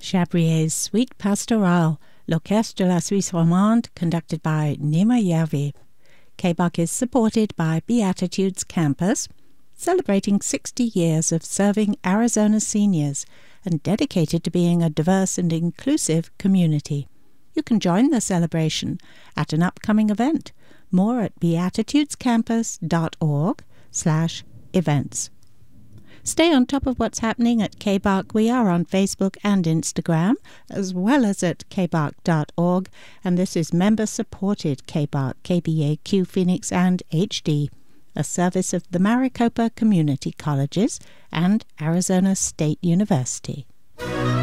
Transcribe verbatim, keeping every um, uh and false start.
Chabrier's Suite Pastorale, l'Orchestre de la Suisse Romande, conducted by Nima Yervi. K B O C is supported by Beatitudes Campus, celebrating sixty years of serving Arizona seniors and dedicated to being a diverse and inclusive community. You can join the celebration at an upcoming event. More at beatitudescampus.org slash events. Stay on top of what's happening at K B O C. We are on Facebook and Instagram, as well as at k b o c dot org. And this is member-supported K B O C, K B A Q Phoenix and H D, a service of the Maricopa Community Colleges and Arizona State University.